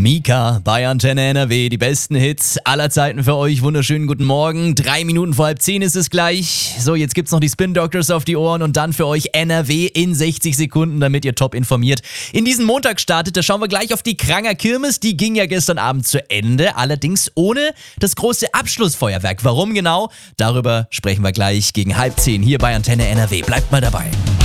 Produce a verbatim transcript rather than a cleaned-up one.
Mika bei Antenne N R W, die besten Hits aller Zeiten für euch. Wunderschönen guten Morgen. Drei Minuten vor halb zehn ist es gleich. So, jetzt gibt's noch die Spin Doctors auf die Ohren und dann für euch N R W in sechzig Sekunden, damit ihr top informiert in diesen Montag startet. Da schauen wir gleich auf die Kranger Kirmes. Die ging ja gestern Abend zu Ende, allerdings ohne das große Abschlussfeuerwerk. Warum genau? Darüber sprechen wir gleich gegen halb zehn hier bei Antenne N R W. Bleibt mal dabei.